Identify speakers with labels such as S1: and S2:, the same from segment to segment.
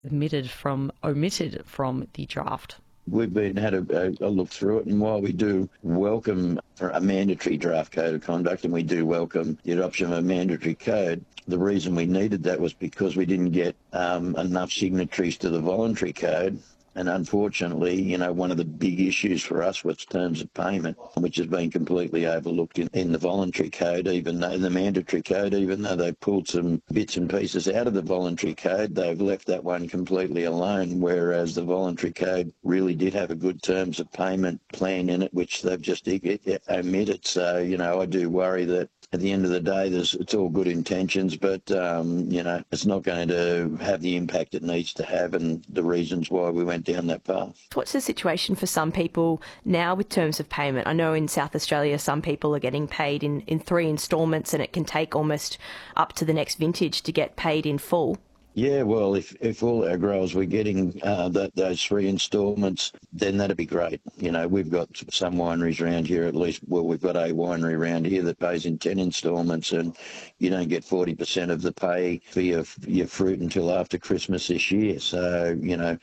S1: omitted from the draft?
S2: We've had a look through it, and while we do welcome a mandatory draft code of conduct, and we do welcome the adoption of a mandatory code, the reason we needed that was because we didn't get enough signatories to the voluntary code. And unfortunately, one of the big issues for us was terms of payment, which has been completely overlooked in the voluntary code, even though the mandatory code, even though they pulled some bits and pieces out of the voluntary code, they've left that one completely alone, whereas the voluntary code really did have a good terms of payment plan in it, which they've just omitted. So, I do worry that at the end of the day, it's all good intentions, but, it's not going to have the impact it needs to have, and the reasons why we went down that path.
S1: What's the situation for some people now with terms of payment? I know in South Australia, some people are getting paid in 3 instalments, and it can take almost up to the next vintage to get paid in full.
S2: Yeah, well, if all our growers were getting those 3 instalments, then that'd be great. We've got some wineries around here, at least. Well, we've got a winery around here that pays in 10 instalments, and you don't get 40% of the pay for your fruit until after Christmas this year. So,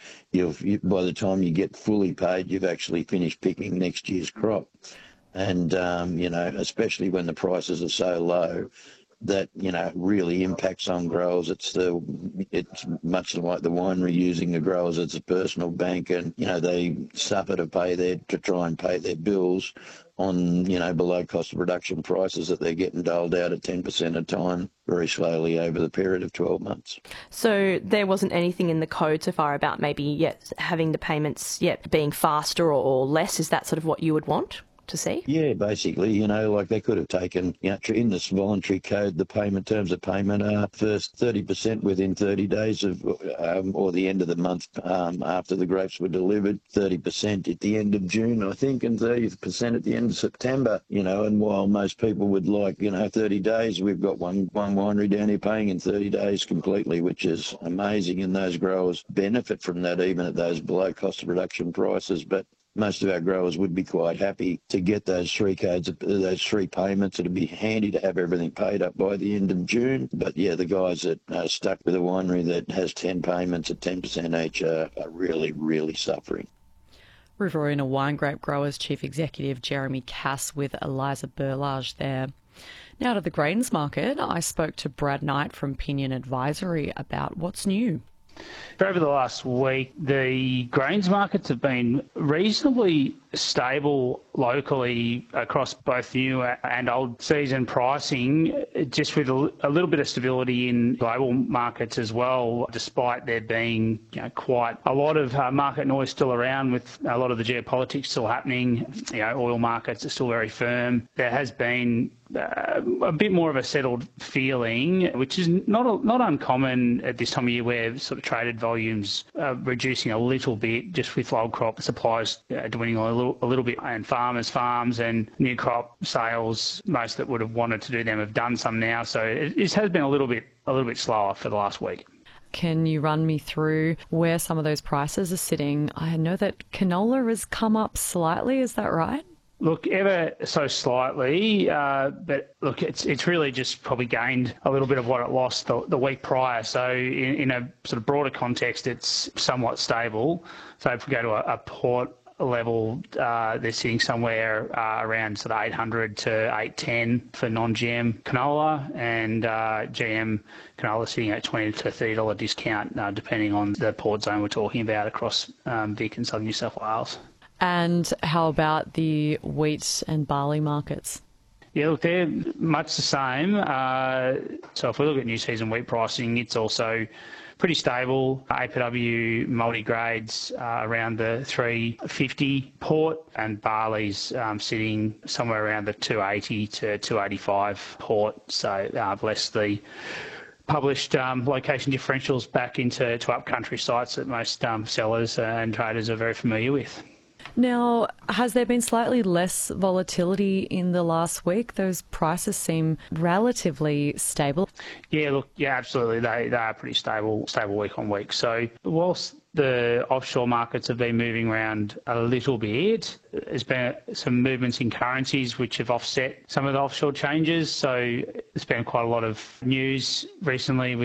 S2: by the time you get fully paid, you've actually finished picking next year's crop. And, especially when the prices are so low, that really impacts on growers. It's much like the winery using the growers as a personal bank, and they suffer to try and pay their bills on below cost of production prices that they're getting doled out at 10% a time very slowly over the period of 12 months.
S1: So there wasn't anything in the code so far about maybe having the payments being faster or less. Is that sort of what you would want to see?
S2: Yeah, basically, like they could have taken, in this voluntary code, the terms of payment are first 30% within 30 days of, or the end of the month after the grapes were delivered, 30% at the end of June, I think, and 30% at the end of September, and while most people would like, 30 days, we've got one winery down here paying in 30 days completely, which is amazing, and those growers benefit from that even at those below cost of production prices. But most of our growers would be quite happy to get those 3 codes, those 3 payments. It'd be handy to have everything paid up by the end of June. But yeah, the guys that are stuck with a winery that has 10 payments at 10% each are really, really suffering.
S1: Riverina Wine Grape Growers Chief Executive Jeremy Cass with Eliza Burlage there. Now to the grains market. I spoke to Brad Knight from Pinion Advisory about what's new.
S3: Over the last week, the grains markets have been reasonably stable locally across both new and old season pricing, just with a little bit of stability in global markets as well, despite there being quite a lot of market noise still around with a lot of the geopolitics still happening. Oil markets are still very firm. There has been a bit more of a settled feeling, which is not uncommon at this time of year, where sort of traded volumes are reducing a little bit, just with old crop supplies dwindling a little bit, and farms and new crop sales, most that would have wanted to do them have done some now. So it has been a little bit slower for the last week.
S1: Can you run me through where some of those prices are sitting? I know that canola has come up slightly. Is that right?
S3: Look, ever so slightly, but look, it's really just probably gained a little bit of what it lost the week prior. So in a sort of broader context, it's somewhat stable. So if we go to a port level, they're sitting somewhere around sort of 800 to 810 for non-GM canola, and GM canola sitting at $20 to $30 discount, depending on the port zone we're talking about across Vic and southern New South Wales.
S1: And how about the wheat and barley markets?
S3: Yeah, look, they're much the same. So if we look at new season wheat pricing, it's also pretty stable. APW multi-grades around the 350 port, and barley's sitting somewhere around the 280 to 285 port. So less the published location differentials back into upcountry sites that most sellers and traders are very familiar with.
S1: Now, has there been slightly less volatility in the last week? Those prices seem relatively stable.
S3: Yeah, look, absolutely. They are pretty stable week on week. So whilst the offshore markets have been moving around a little bit, there's been some movements in currencies which have offset some of the offshore changes. So there's been quite a lot of news recently with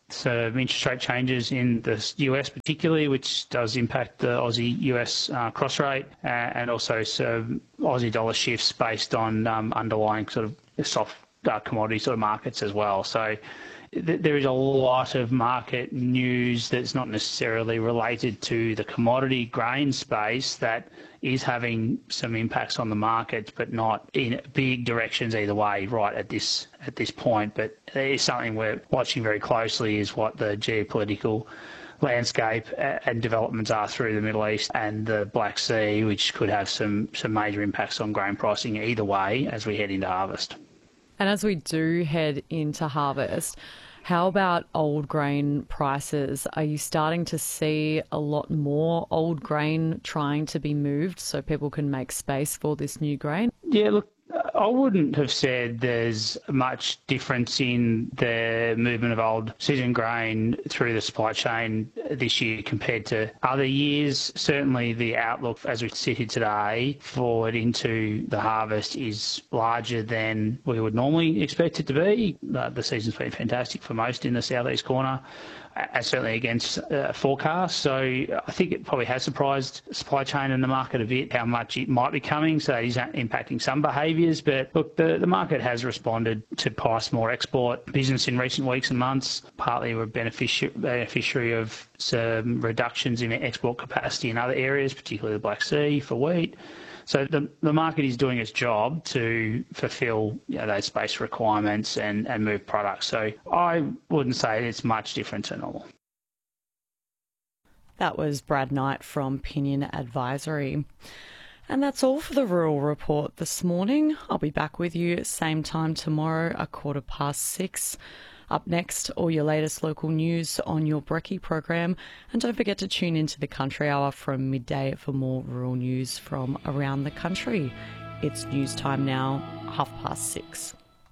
S3: some interest rate changes in the US particularly, which does impact the Aussie-US cross rate, and also some Aussie dollar shifts based on underlying sort of soft commodity sort of markets as well. So there is a lot of market news that's not necessarily related to the commodity grain space that is having some impacts on the markets, but not in big directions either way right at this point. But it is something we're watching very closely, is what the geopolitical landscape and developments are through the Middle East and the Black Sea, which could have some major impacts on grain pricing either way as we head into harvest.
S1: And as we do head into harvest, how about old grain prices? Are you starting to see a lot more old grain trying to be moved so people can make space for this new grain?
S3: Yeah, look, I wouldn't have said there's much difference in the movement of old season grain through the supply chain this year compared to other years. Certainly the outlook as we sit here today forward into the harvest is larger than we would normally expect it to be. The season's been fantastic for most in the southeast corner, and certainly against forecasts. So I think it probably has surprised the supply chain and the market a bit how much it might be coming. So that is impacting some behaviours. But look, the market has responded to price more export business in recent weeks and months. Partly we're beneficiary of some reductions in export capacity in other areas, particularly the Black Sea for wheat. So the market is doing its job to fulfil those space requirements and move products. So I wouldn't say it's much different to normal.
S1: That was Brad Knight from Pinion Advisory. And that's all for the Rural Report this morning. I'll be back with you same time tomorrow, 6:15. Up next, all your latest local news on your Brekkie program. And don't forget to tune into the Country Hour from midday for more rural news from around the country. It's news time now, 6:30.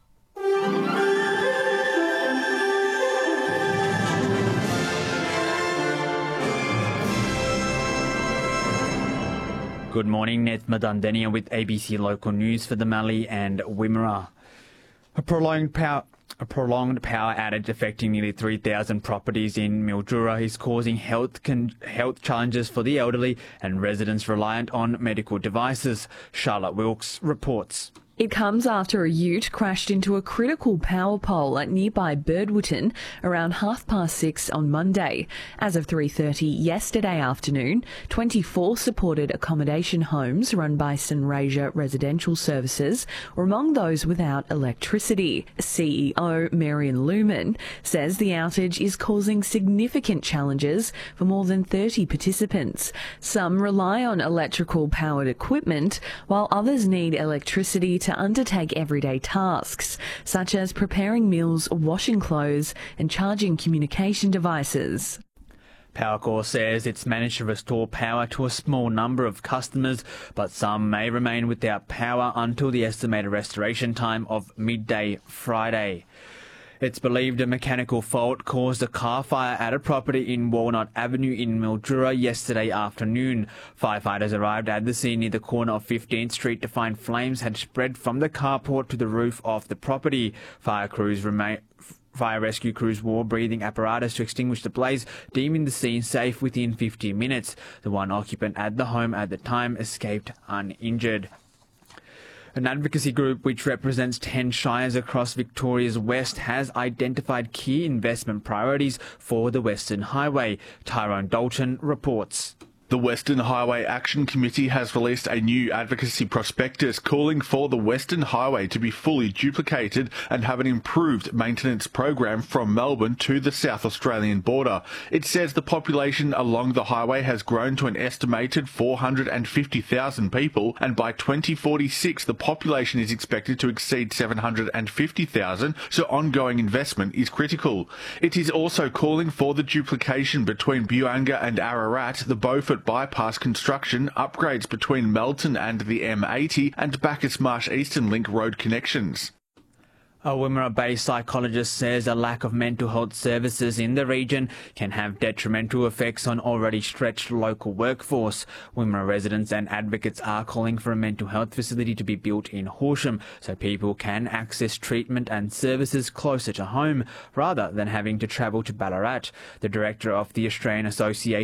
S4: Good morning, Nethma Dundenia with ABC Local News for the Mallee and Wimmera. A prolonged power outage affecting nearly 3,000 properties in Mildura is causing health challenges for the elderly and residents reliant on medical devices. Charlotte Wilkes reports.
S5: It comes after a ute crashed into a critical power pole at nearby Birdwotton around 6:30 on Monday. As of 3:30 yesterday afternoon, 24 supported accommodation homes run by Sunraysia Residential Services were among those without electricity. CEO Marion Lumen says the outage is causing significant challenges for more than 30 participants. Some rely on electrical powered equipment, while others need electricity to undertake everyday tasks, such as preparing meals, washing clothes and charging communication devices.
S4: Powercor says it's managed to restore power to a small number of customers, but some may remain without power until the estimated restoration time of midday Friday. It's believed a mechanical fault caused a car fire at a property in Walnut Avenue in Mildura yesterday afternoon. Firefighters arrived at the scene near the corner of 15th Street to find flames had spread from the carport to the roof of the property. Fire rescue crews wore breathing apparatus to extinguish the blaze, deeming the scene safe within 50 minutes. The one occupant at the home at the time escaped uninjured. An advocacy group which represents 10 shires across Victoria's west has identified key investment priorities for the Western Highway. Tyrone Dalton reports.
S6: The Western Highway Action Committee has released a new advocacy prospectus calling for the Western Highway to be fully duplicated and have an improved maintenance program from Melbourne to the South Australian border. It says the population along the highway has grown to an estimated 450,000 people, and by 2046 the population is expected to exceed 750,000, so ongoing investment is critical. It is also calling for the duplication between Buanga and Ararat, the Beaufort bypass construction, upgrades between Melton and the M80 and Bacchus Marsh Eastern Link road connections.
S4: A Wimmera-based psychologist says a lack of mental health services in the region can have detrimental effects on already stretched local workforce. Wimmera residents and advocates are calling for a mental health facility to be built in Horsham so people can access treatment and services closer to home rather than having to travel to Ballarat. The director of the Australian Association